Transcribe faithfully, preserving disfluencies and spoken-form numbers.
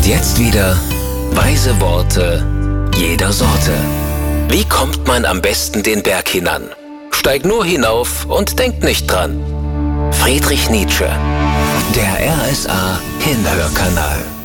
jetzt wieder weise Worte jeder Sorte. Wie kommt man am besten den Berg hinan? Steig nur hinauf und denk nicht dran. Friedrich Nietzsche, der R S A Hinhörkanal.